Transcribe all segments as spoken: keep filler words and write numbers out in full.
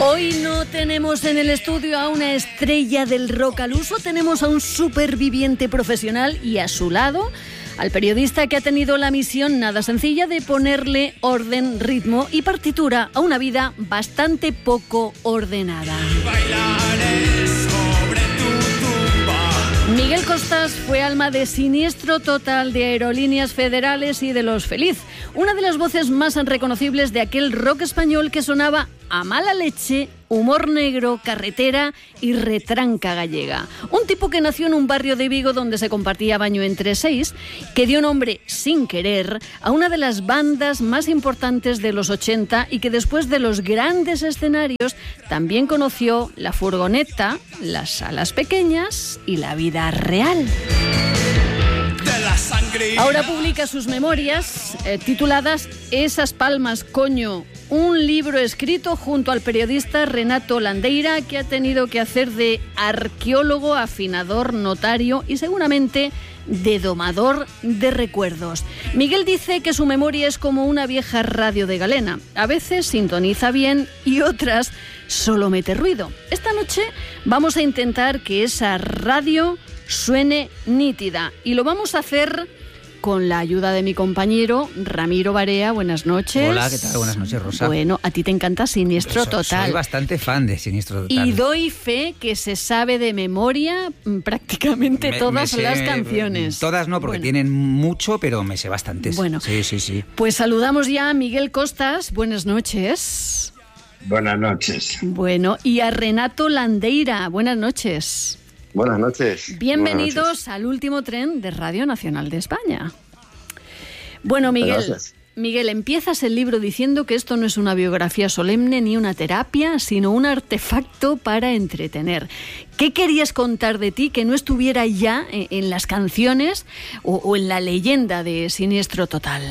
Hoy no tenemos en el estudio a una estrella del rock al uso, tenemos a un superviviente profesional y a su lado al periodista que ha tenido la misión nada sencilla de ponerle orden, ritmo y partitura a una vida bastante poco ordenada. Miguel Costas fue alma de Siniestro Total, de Aerolíneas Federales y de Los Feliz, una de las voces más reconocibles de aquel rock español que sonaba a mala leche, humor negro, carretera y retranca gallega. Un tipo que nació en un barrio de Vigo donde se compartía baño entre seis, que dio nombre sin querer a una de las bandas más importantes de los ochenta y que después de los grandes escenarios también conoció la furgoneta, las salas pequeñas y la vida real. Ahora publica sus memorias eh, tituladas Esas palmas, coño, un libro escrito junto al periodista Renato Landeira, que ha tenido que hacer de arqueólogo, afinador, notario y seguramente de domador de recuerdos. Miguel dice que su memoria es como una vieja radio de galena. A veces sintoniza bien y otras solo mete ruido. Esta noche vamos a intentar que esa radio suene nítida y lo vamos a hacer con la ayuda de mi compañero Ramiro Barea. Buenas noches. Hola, ¿qué tal? Buenas noches, Rosa. Bueno, a ti te encanta Siniestro so, Total. Soy bastante fan de Siniestro Total. Y doy fe que se sabe de memoria prácticamente me, todas me sé, las canciones. Todas no, porque bueno, tienen mucho, pero me sé bastantes. Bueno, sí, sí, sí. Pues saludamos ya a Miguel Costas. Buenas noches. Buenas noches. Bueno, y a Renato Landeira. Buenas noches. Buenas noches. Bienvenidos Buenas noches. Al último tren de Radio Nacional de España. Bueno, Miguel, Gracias. Miguel, empiezas el libro diciendo que esto no es una biografía solemne ni una terapia, sino un artefacto para entretener. ¿Qué querías contar de ti que no estuviera ya en, en las canciones o, o en la leyenda de Siniestro Total?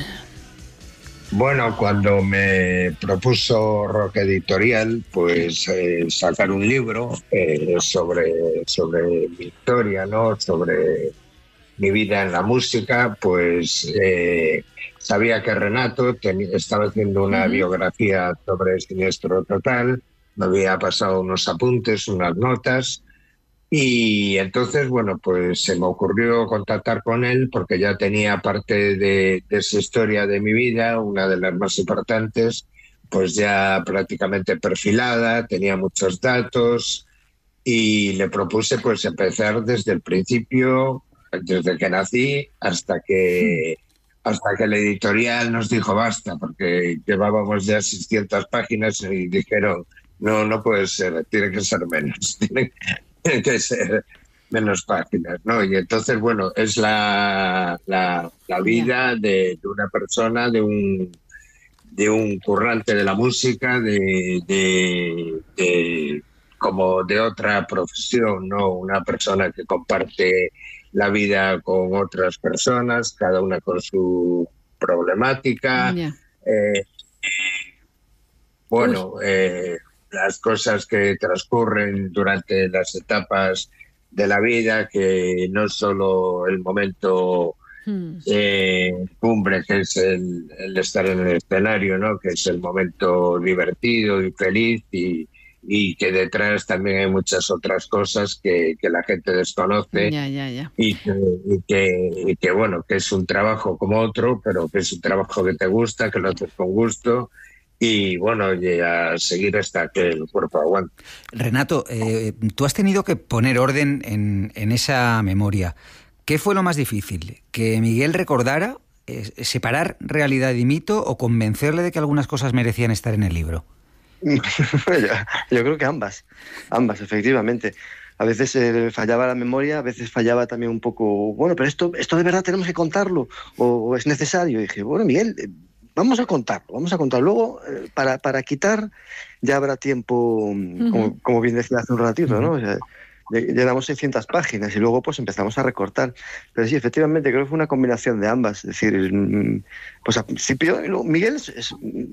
Bueno, cuando me propuso Rock Editorial, pues eh, sacar un libro eh, sobre, sobre mi historia, ¿no? Sobre mi vida en la música, pues eh, sabía que Renato ten, estaba haciendo una uh-huh. biografía sobre Siniestro Total, me había pasado unos apuntes, unas notas, y entonces, bueno, pues se me ocurrió contactar con él porque ya tenía parte de, de esa historia de mi vida, una de las más importantes, pues ya prácticamente perfilada, tenía muchos datos y le propuse pues empezar desde el principio, desde que nací hasta que, hasta que el editorial nos dijo basta, porque llevábamos ya seiscientas páginas y dijeron no, no puede ser, tiene que ser menos, tiene Tiene que ser menos páginas, ¿no? Y entonces, bueno, es la, la, la vida de, de una persona, de un de un currante de la música, de, de, de como de otra profesión, ¿no? Una persona que comparte la vida con otras personas, cada una con su problemática. Yeah. Eh, bueno, eh, las cosas que transcurren durante las etapas de la vida, que no es solo el momento hmm. eh, cumbre, que es el, el estar en el escenario, ¿no? Que es el momento divertido y feliz, y, y que detrás también hay muchas otras cosas que, que la gente desconoce. Ya, ya, ya. Y, que, y, que, y que, bueno, que es un trabajo como otro, pero que es un trabajo que te gusta, que lo haces con gusto. Y bueno, y a seguir hasta que el cuerpo aguante. Renato, eh, tú has tenido que poner orden en, en esa memoria. ¿Qué fue lo más difícil? ¿Que Miguel recordara, eh, separar realidad y mito, o convencerle de que algunas cosas merecían estar en el libro? yo, yo creo que ambas, ambas, efectivamente. A veces eh, fallaba la memoria, a veces fallaba también un poco, bueno, pero esto, esto de verdad tenemos que contarlo, o, o es necesario. Y dije, bueno, Miguel, eh, vamos a contarlo, vamos a contarlo. Luego, eh, para, para quitar, ya habrá tiempo, uh-huh. como, como bien decía hace un ratito, ¿no? O sea, llenamos seiscientas páginas y luego pues empezamos a recortar. Pero sí, efectivamente, creo que fue una combinación de ambas. Es decir, pues al principio, Miguel es, es,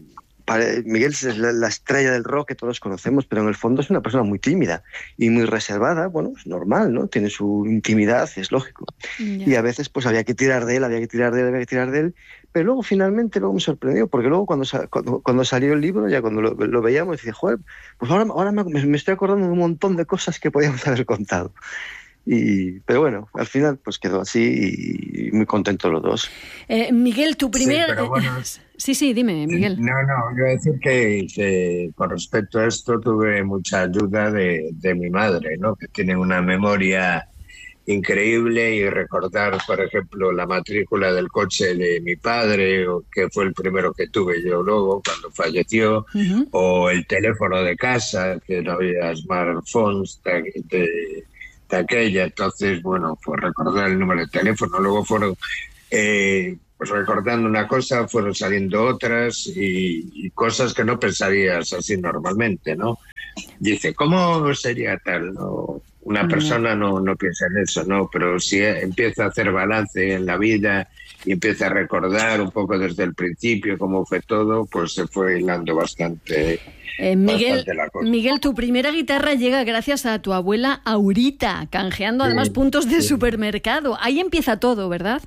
Miguel es la, la estrella del rock que todos conocemos, pero en el fondo es una persona muy tímida y muy reservada. Bueno, es normal, ¿no? Tiene su intimidad, es lógico. Yeah. Y a veces pues había que tirar de él, había que tirar de él, había que tirar de él. Pero luego finalmente luego me sorprendió, porque luego cuando, cuando, cuando salió el libro, ya cuando lo, lo veíamos, decía, joder, pues ahora, ahora me, me estoy acordando de un montón de cosas que podíamos haber contado. Y, pero bueno, al final pues quedó así y muy contentos los dos. Eh, Miguel, tu primer... Sí, bueno, sí, sí, dime, Miguel. No, no, iba a decir que, que con respecto a esto tuve mucha ayuda de, de mi madre, ¿no? Que tiene una memoria increíble, y recordar, por ejemplo, la matrícula del coche de mi padre, que fue el primero que tuve yo luego cuando falleció, uh-huh. o el teléfono de casa, que no había smartphones de, de, de aquella, entonces, bueno, pues recordar el número de teléfono. Luego fueron, eh, pues recordando una cosa, fueron saliendo otras, y, y cosas que no pensarías así normalmente, ¿no? Dice, ¿cómo sería tal? No, una persona no, no piensa en eso, ¿no? Pero si empieza a hacer balance en la vida y empieza a recordar un poco desde el principio cómo fue todo, pues se fue hilando bastante. Eh, Miguel, bastante Miguel, tu primera guitarra llega gracias a tu abuela Aurita, canjeando además sí, puntos de sí. supermercado. Ahí empieza todo, ¿verdad?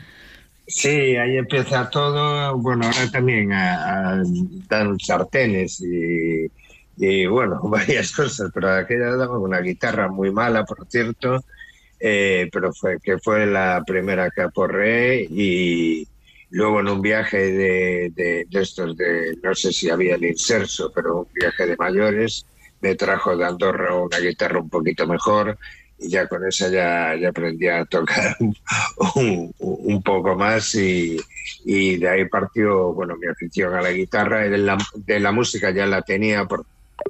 Sí, ahí empieza todo. Bueno, ahora también a, a, dan sartenes y... y bueno, varias cosas, pero aquella daba una guitarra muy mala, por cierto, eh, pero fue que fue la primera que aporré. Y luego en un viaje de, de, de estos de, no sé si había el inserso, pero un viaje de mayores, me trajo de Andorra una guitarra un poquito mejor, y ya con esa ya, ya aprendí a tocar un, un poco más, y, y de ahí partió, bueno, mi afición a la guitarra. De la, de la música ya la tenía por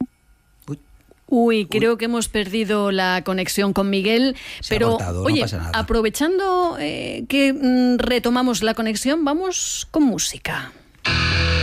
Uy, creo Uy. que hemos perdido la conexión con Miguel, Se pero cortado, oye, no pasa nada. aprovechando eh, que mm, retomamos la conexión, vamos con música.